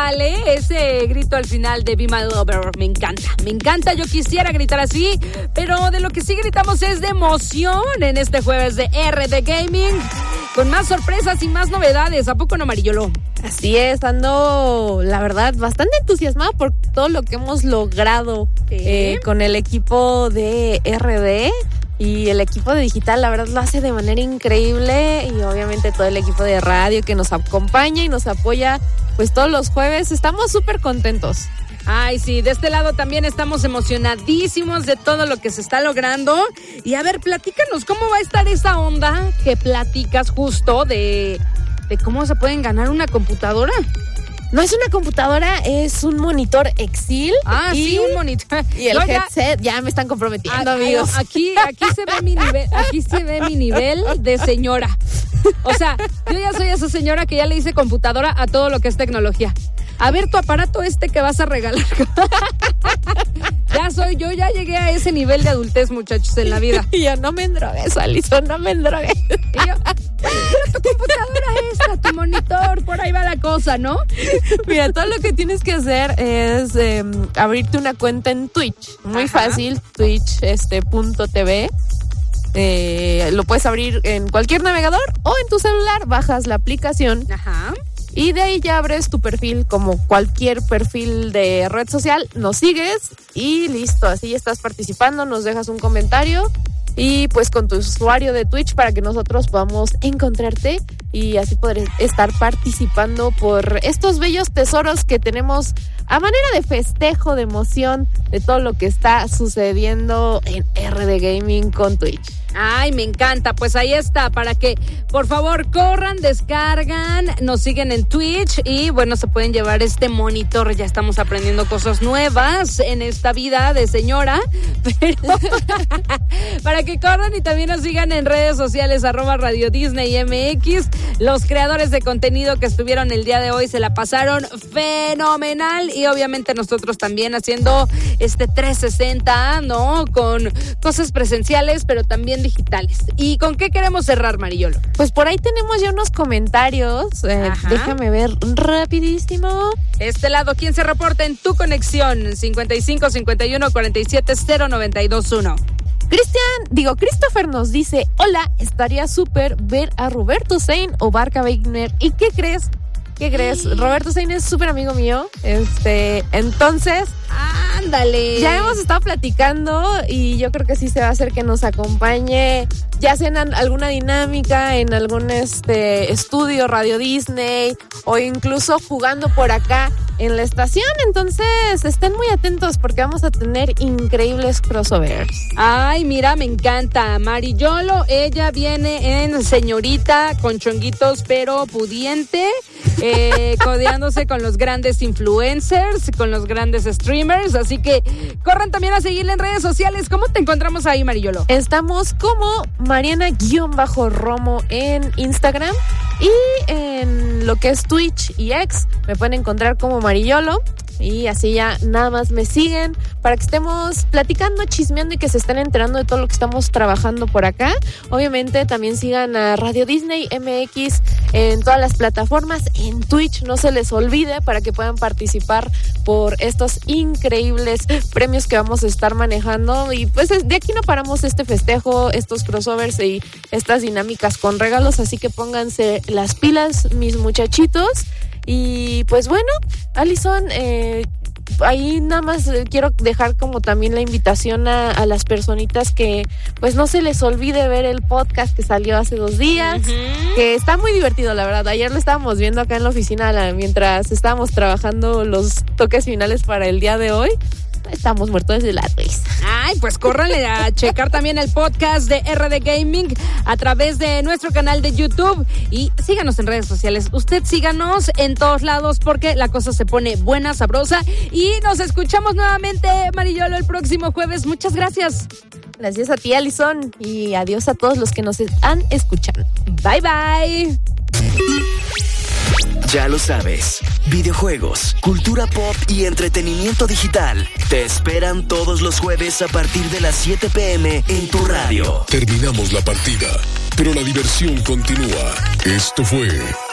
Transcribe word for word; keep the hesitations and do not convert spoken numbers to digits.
brutal, ¿eh? Ese grito al final de Be My Lover. Me encanta, me encanta. Yo quisiera gritar así, pero de lo que sí gritamos es de emoción en este jueves de R D Gaming. Con más sorpresas y más novedades. ¿A poco no, Marillolo? Así es, ando, la verdad, bastante entusiasmada por todo lo que hemos logrado ¿Sí? eh, con el equipo de R D. Y el equipo de digital, la verdad, lo hace de manera increíble. Y obviamente todo el equipo de radio que nos acompaña y nos apoya pues todos los jueves. Estamos súper contentos. Ay, sí, de este lado también estamos emocionadísimos de todo lo que se está logrando. Y a ver, platícanos, ¿cómo va a estar esa onda que platicas justo de, de cómo se pueden ganar una computadora? No es una computadora, es un monitor Exil. Ah, y, sí, un monitor. Y el ya, headset, ya me están comprometiendo, a, amigos. Aquí, aquí se ve mi nivel, aquí se ve mi nivel de señora. O sea, yo ya soy esa señora que ya le dice computadora a todo lo que es tecnología. A ver tu aparato este que vas a regalar. Ya soy, yo ya llegué a ese nivel de adultez, muchachos, en la vida. Y yo, no me endrogues, Alison, no me endrogues. Y yo, tu computadora esta, tu monitor, por ahí va la cosa, ¿no? Mira, todo lo que tienes que hacer es eh, abrirte una cuenta en Twitch. Muy Ajá. fácil, twitch este, punto tv. Eh, lo puedes abrir en cualquier navegador o en tu celular, bajas la aplicación. Ajá. Y de ahí ya abres tu perfil como cualquier perfil de red social, nos sigues y listo, así ya estás participando, nos dejas un comentario y pues con tu usuario de Twitch para que nosotros podamos encontrarte y así poder estar participando por estos bellos tesoros que tenemos a manera de festejo, de emoción de todo lo que está sucediendo en R D Gaming con Twitch. Ay, me encanta, pues ahí está, para que por favor corran, descargan, nos siguen en Twitch y bueno, se pueden llevar este monitor, ya estamos aprendiendo cosas nuevas en esta vida de señora, pero para que corran y también nos sigan en redes sociales, arroba Radio Disney M X, los creadores de contenido que estuvieron el día de hoy se la pasaron fenomenal y obviamente nosotros también haciendo este trescientos sesenta, ¿no? Con cosas presenciales, pero también digitales. ¿Y con qué queremos cerrar, Marillolo? Pues por ahí tenemos ya unos comentarios. Eh, déjame ver rapidísimo. Este lado, ¿quién se reporta en tu conexión? cincuenta y cinco, cincuenta y uno, cuarenta y siete, cero, noventa y dos, uno. Cristian, digo, Christopher nos dice, hola, estaría súper ver a Roberto Sein o Barca Wegner. ¿Y qué crees? ¿Qué crees? Sí. Roberto Sein es súper amigo mío. Este, entonces... ¡Ándale! Ya hemos estado platicando y yo creo que sí se va a hacer que nos acompañe, ya sea en alguna dinámica, en algún este estudio Radio Disney o incluso jugando por acá en la estación. Entonces estén muy atentos porque vamos a tener increíbles crossovers. Ay, mira, me encanta. Marillolo, ella viene en señorita con chonguitos pero pudiente, eh, codeándose con los grandes influencers, con los grandes streamers, así que corran también a seguirle en redes sociales. ¿Cómo te encontramos ahí, Marillolo? Estamos como Mariana-Romo en Instagram y en lo que es Twitch y X me pueden encontrar como Marillolo. Y así ya nada más me siguen para que estemos platicando, chismeando y que se estén enterando de todo lo que estamos trabajando por acá. Obviamente también sigan a Radio Disney M X en todas las plataformas, en Twitch, no se les olvide para que puedan participar por estos increíbles premios que vamos a estar manejando. Y pues de aquí no paramos este festejo, estos crossovers y estas dinámicas con regalos, así que pónganse las pilas, mis muchachitos. Y pues bueno, Alison, eh, ahí nada más quiero dejar como también la invitación a, a las personitas que pues no se les olvide ver el podcast que salió hace dos días, uh-huh. que está muy divertido, la verdad. Ayer lo estábamos viendo acá en la oficina la, mientras estábamos trabajando los toques finales para el día de hoy. Estamos muertos de la risa. Ay, pues córranle a checar también el podcast de R D Gaming a través de nuestro canal de YouTube y síganos en redes sociales. Usted síganos en todos lados porque la cosa se pone buena, sabrosa y nos escuchamos nuevamente, Marillolo, el próximo jueves. Muchas gracias. Gracias a ti, Alison, y adiós a todos los que nos están escuchando. Bye, bye. Ya lo sabes, videojuegos, cultura pop y entretenimiento digital te esperan todos los jueves a partir de las siete pm en tu radio. Terminamos la partida, pero la diversión continúa. Esto fue